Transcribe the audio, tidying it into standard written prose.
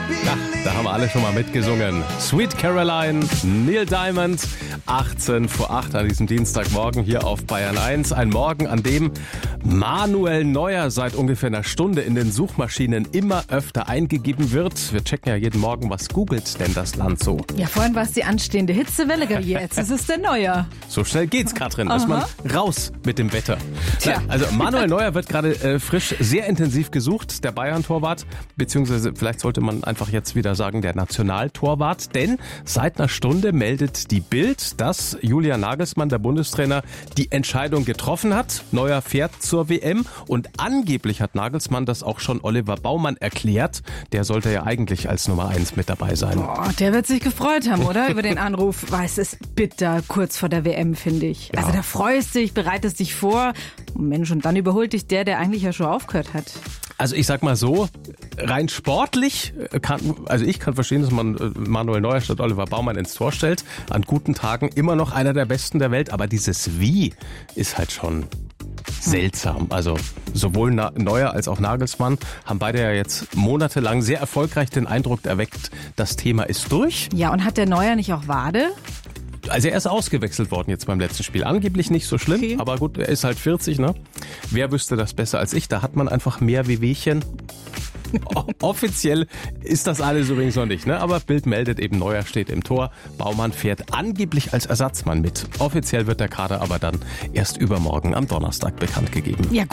Ja, da haben wir alle schon mal mitgesungen. Sweet Caroline, Neil Diamond, 18 vor 8 an diesem Dienstagmorgen hier auf Bayern 1. Ein Morgen, an dem Manuel Neuer seit ungefähr einer Stunde in den Suchmaschinen immer öfter eingegeben wird. Wir checken ja jeden Morgen, was googelt denn das Land so? Ja, vorhin war es die anstehende Hitzewelle, jetzt ist es der Neuer. So schnell geht's, Katrin. Ist man raus mit dem Wetter. Tja. Also Manuel Neuer wird gerade frisch sehr intensiv gesucht, der Bayern-Torwart, beziehungsweise vielleicht sollte man einfach jetzt wieder sagen, der Nationaltorwart, denn seit einer Stunde meldet die Bild, dass Julian Nagelsmann, der Bundestrainer, die Entscheidung getroffen hat. Neuer fährt zur WM und angeblich hat Nagelsmann das auch schon Oliver Baumann erklärt. Der sollte ja eigentlich als Nummer 1 mit dabei sein. Boah, der wird sich gefreut haben, oder? Über den Anruf. Es ist bitter kurz vor der WM, finde ich. Ja. Also da freust dich, bereitest dich vor. Mensch, und dann überholt dich der eigentlich ja schon aufgehört hat. Also ich sag mal so, rein sportlich ich kann verstehen, dass man Manuel Neuer statt Oliver Baumann ins Tor stellt. An guten Tagen immer noch einer der Besten der Welt, aber dieses Wie ist halt schon seltsam. Also sowohl Neuer als auch Nagelsmann haben beide ja jetzt monatelang sehr erfolgreich den Eindruck erweckt, das Thema ist durch. Ja, und hat der Neuer nicht auch Wade? Also er ist ausgewechselt worden jetzt beim letzten Spiel. Angeblich nicht so schlimm, Okay. aber gut, er ist halt 40, ne? Wer wüsste das besser als ich? Da hat man einfach mehr Wehwehchen. Offiziell ist das alles übrigens noch nicht, ne? Aber Bild meldet eben, Neuer steht im Tor. Baumann fährt angeblich als Ersatzmann mit. Offiziell wird der Kader aber dann erst übermorgen am Donnerstag bekannt gegeben. Ja,